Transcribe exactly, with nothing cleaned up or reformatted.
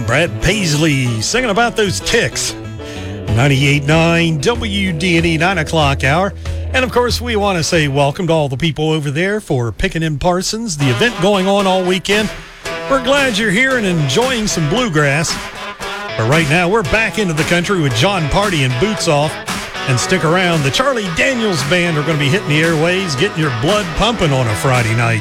Brad Paisley singing about those ticks. ninety-eight point nine W D N E, nine o'clock hour. And, of course, we want to say welcome to all the people over there for Pickin' in Parsons, the event going on all weekend. We're glad you're here and enjoying some bluegrass. But right now, we're back into the country with John Party and Boots Off. And stick around. The Charlie Daniels Band are going to be hitting the airways, getting your blood pumping on a Friday night.